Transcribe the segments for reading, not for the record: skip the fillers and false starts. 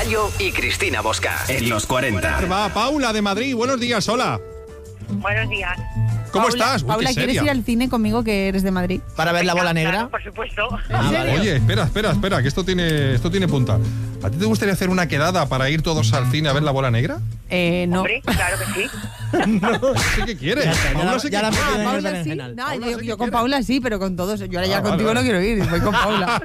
Bayo y Cristina Bosca en los 40. Va Paula de Madrid. Buenos días, hola. Buenos días. ¿Cómo Paula, estás? Uy, Paula, qué ¿quieres seria. ir al cine conmigo, que eres de Madrid? ¿Para ver la bola negra? Claro, por supuesto. Vale. Oye, espera, que esto tiene punta. ¿A ti te gustaría hacer una quedada para ir todos al cine a ver la bola negra? No. Hombre, claro que sí. No sé qué quiere. Paula sé ya qué la quiere. metí en el Paula sí. berenjenal. No, Paula yo, sí que yo con quiere. Paula sí, pero con todos. Yo ahora ya vale, contigo vale. no quiero ir, voy con Paula.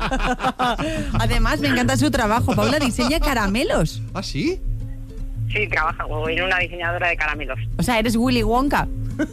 Además, me encanta su trabajo. Paula diseña caramelos. ¿Ah, sí? Sí, trabajo en una diseñadora de caramelos. O sea, eres Willy Wonka.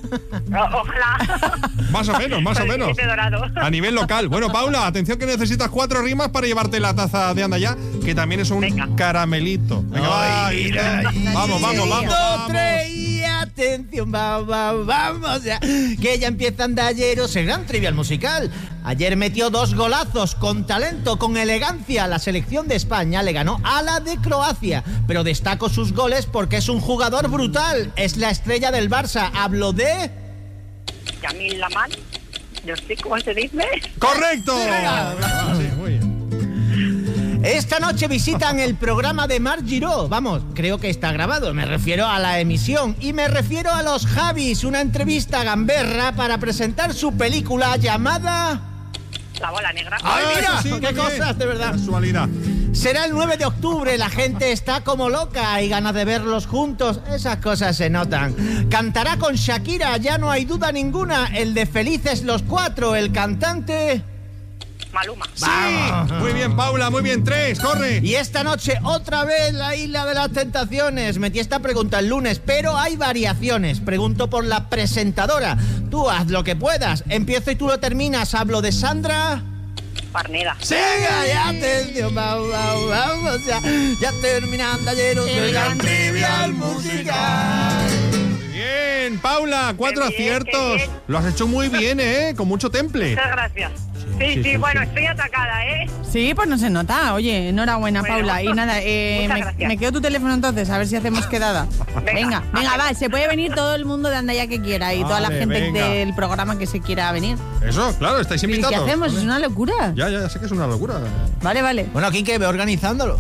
Ojalá. Más o menos. Con el billete dorado. A nivel local. Bueno, Paula, atención que necesitas 4 rimas para llevarte la taza de Anda Ya, que también es un Venga. caramelito. Venga, va, Ay, ¿viste? mira, Vamos. 1, 2, 3 y atención, vamos ya. Que ya empieza Andayeros, el gran trivial musical. Ayer metió 2 golazos con talento, con elegancia. La selección de España le ganó a la de Croacia, pero destaco sus goles porque es un jugador brutal. Es la estrella del Barça. Hablo de... Yamil Laman. Yo sé cómo se dice. ¡Correcto! Venga. Sí, muy bien. Esta noche visitan el programa de Marc Giró. Vamos, creo que está grabado. Me refiero a la emisión. Y me refiero a los Javis, una entrevista gamberra para presentar su película llamada... La bola negra. ¡Ay, mira! Eso sí, muy ¡Qué bien. cosas, de verdad! Casualidad. Será el 9 de octubre, la gente está como loca. Hay ganas de verlos juntos, esas cosas se notan. Cantará con Shakira, ya no hay duda ninguna. El de Felices los 4, el cantante... Maluma. Sí. Muy bien, Paula, muy bien. 3, corre. Y esta noche otra vez la Isla de las Tentaciones. Metí esta pregunta el lunes, pero hay variaciones. Pregunto por la presentadora. Tú haz lo que puedas. Empiezo y tú lo terminas. Hablo de Sandra... Parneda. Venga, ya atención, vamos ya terminando ayer el gran trivial musical. Muy bien, Paula, 4 Qué bien, aciertos. qué bien. Lo has hecho muy bien, con mucho temple. Muchas gracias. Sí, bueno, estoy atacada, ¿eh? Sí, pues no se nota. Oye, enhorabuena, Bueno. Paula. Y nada, Muchas gracias. me quedo tu teléfono entonces, a ver si hacemos quedada. Venga. Venga, va, se puede venir todo el mundo de Anda Ya que quiera y toda la Vale, gente venga. del programa que se quiera venir. Eso, claro, estáis ¿Y invitados. qué hacemos? Es una locura. Ya, sé que es una locura. Vale. Bueno, Quique, ve organizándolo.